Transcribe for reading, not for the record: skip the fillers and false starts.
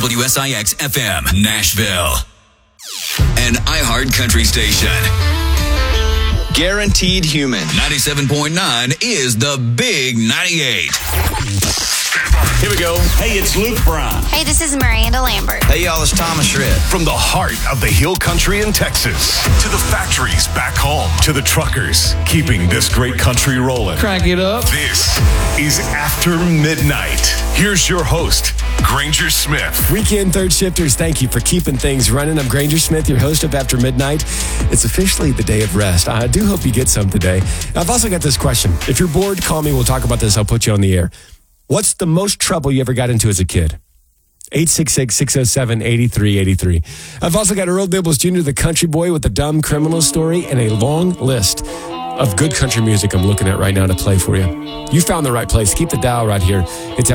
WSIX FM, Nashville. An iHeart Country station. Guaranteed Human. 97.9 is the Big 98. Here we go. Hey, it's Luke Brown. Hey, this is Miranda Lambert. Hey, y'all, it's Thomas Shred. From the heart of the Hill Country in Texas to the factories back home to the truckers keeping this great country rolling. Crank it up. This is After Midnight. Here's your host, Granger Smith. Weekend third shifters, thank you for keeping things running. I'm Granger Smith, your host of After Midnight. It's officially the day of rest. I do hope you get some today. I've also got this question. If you're bored, call me. We'll talk about this. I'll put you on the air. What's the most trouble you ever got into as a kid? 866-607-8383. I've also got Earl Dibbles Jr., the country boy with the dumb criminal story, and a long list of good country music I'm looking at right now to play for you. You found the right place. Keep the dial right here. It's